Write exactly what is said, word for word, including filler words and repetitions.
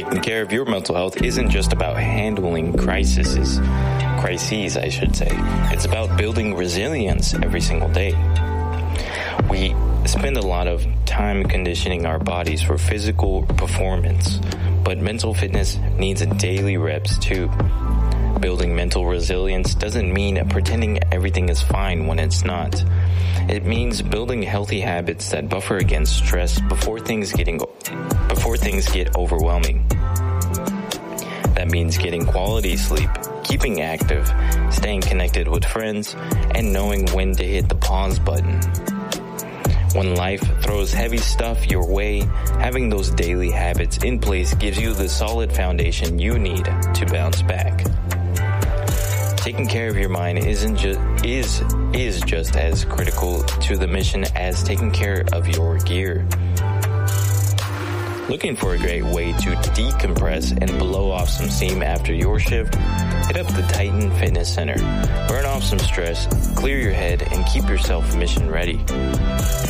Taking care of your mental health isn't just about handling crises, crises, I should say. It's about building resilience every single day. We spend a lot of time conditioning our bodies for physical performance, but mental fitness needs daily reps too. Building mental resilience doesn't mean pretending everything is fine when it's not. It means building healthy habits that buffer against stress before things getting before things get overwhelming. That means getting quality sleep, keeping active, staying connected with friends, and knowing when to hit the pause button. When life throws heavy stuff your way, having those daily habits in place gives you the solid foundation you need to bounce back. Taking care of your mind isn't just is is just as critical to the mission as taking care of your gear. Looking for a great way to decompress and blow off some steam after your shift? Hit up the Titan Fitness Center. Burn off some stress, clear your head, and keep yourself mission ready.